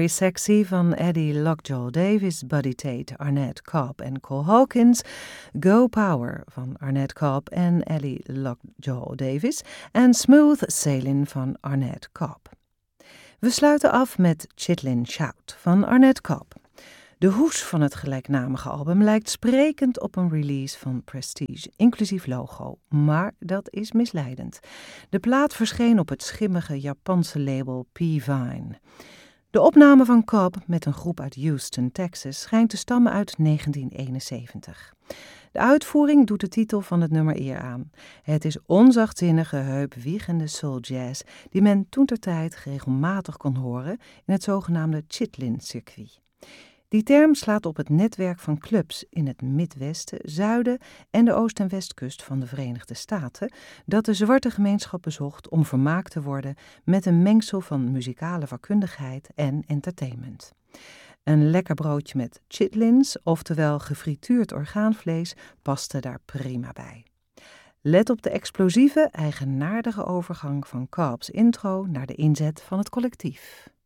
Very Sexy van Eddie Lockjaw Davis, Buddy Tate, Arnett Cobb en Cole Hawkins. Go Power van Arnett Cobb en Eddie Lockjaw Davis. En Smooth Sailing van Arnett Cobb. We sluiten af met Chitlin Shout van Arnett Cobb. De hoes van het gelijknamige album lijkt sprekend op een release van Prestige, inclusief logo, maar dat is misleidend. De plaat verscheen op het schimmige Japanse label P-Vine. De opname van Cobb met een groep uit Houston, Texas, schijnt te stammen uit 1971. De uitvoering doet de titel van het nummer eer aan. Het is onzachtzinnige, heupwiegende soul jazz die men toentertijd regelmatig kon horen in het zogenaamde Chitlin-circuit. Die term slaat op het netwerk van clubs in het Midwesten, Zuiden en de Oost- en Westkust van de Verenigde Staten, dat de zwarte gemeenschap bezocht om vermaakt te worden met een mengsel van muzikale vakkundigheid en entertainment. Een lekker broodje met chitlins, oftewel gefrituurd orgaanvlees, paste daar prima bij. Let op de explosieve, eigenaardige overgang van Cobb's intro naar de inzet van het collectief.